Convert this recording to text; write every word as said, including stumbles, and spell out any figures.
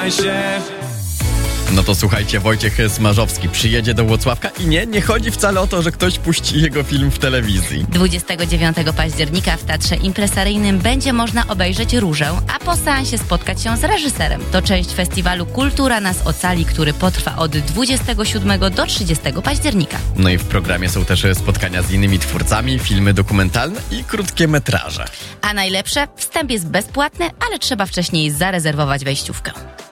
No to słuchajcie, Wojciech Smarzowski przyjedzie do Włocławka i nie, nie chodzi wcale o to, że ktoś puści jego film w telewizji. dwudziestego dziewiątego października w Teatrze Impresaryjnym będzie można obejrzeć Różę, a po seansie spotkać się z reżyserem. To część festiwalu Kultura nas ocali, który potrwa od dwudziestego siódmego do trzydziestego października. No i w programie są też spotkania z innymi twórcami, filmy dokumentalne i krótkie metraże. A najlepsze, wstęp jest bezpłatny, ale trzeba wcześniej zarezerwować wejściówkę.